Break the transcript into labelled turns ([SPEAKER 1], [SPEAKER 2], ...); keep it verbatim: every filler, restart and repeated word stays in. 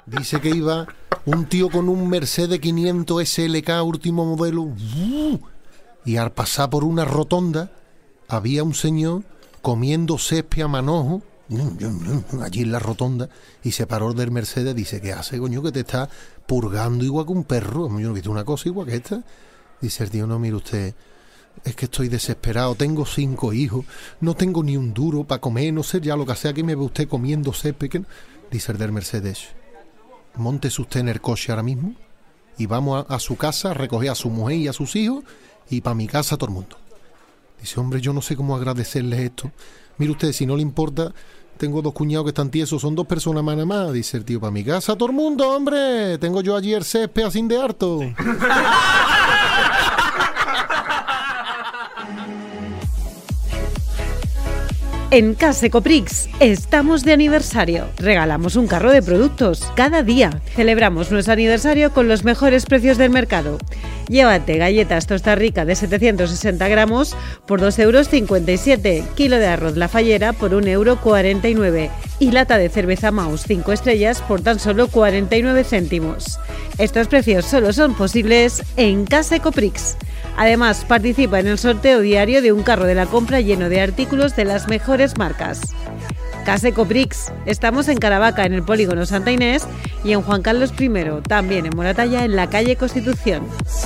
[SPEAKER 1] Dice que iba un tío con un Mercedes quinientos S L K último modelo, ¡uh! Y al pasar por una rotonda había un señor comiendo césped a manojo allí en la rotonda, y se paró del Mercedes. Dice: ¿qué hace, coño, que te está purgando igual que un perro? Yo no he visto una cosa igual que esta. Dice el tío: no, mire usted, es que estoy desesperado, tengo cinco hijos, no tengo ni un duro para comer, no sé ya lo que sea, que me ve usted comiendo césped. Que no. Dice el del Mercedes: móntese usted en el coche ahora mismo y vamos a, a su casa a recoger a su mujer y a sus hijos, y para mi casa todo el mundo. Dice: hombre, yo no sé cómo agradecerles esto. Mire usted, si no le importa, tengo dos cuñados que están tiesos, son dos personas más nada más. Dice el tío: para mi casa todo el mundo, hombre, tengo yo allí el césped así de harto.
[SPEAKER 2] En Case Coprix estamos de aniversario. Regalamos un carro de productos cada día. Celebramos nuestro aniversario con los mejores precios del mercado. Llévate galletas Tosta Rica de setecientos sesenta gramos por dos euros cincuenta y siete, kilo de arroz La Fallera por un euro cuarenta y nueve y lata de cerveza Maus cinco estrellas por tan solo cuarenta y nueve céntimos. Estos precios solo son posibles en Case Coprix. Además, participa en el sorteo diario de un carro de la compra lleno de artículos de las mejores marcas. Case Coprix. Estamos en Caravaca, en el polígono Santa Inés, y en Juan Carlos primero, también en Moratalla, en la calle Constitución.